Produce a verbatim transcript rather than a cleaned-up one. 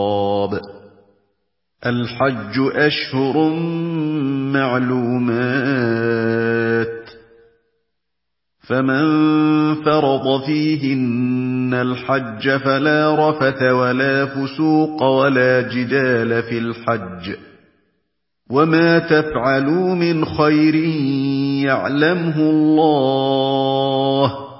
الحج أشهر معلومات، فمن فرض فيهن الحج فلا رفث ولا فسوق ولا جدال في الحج، وما تفعلوا من خير يعلمه الله،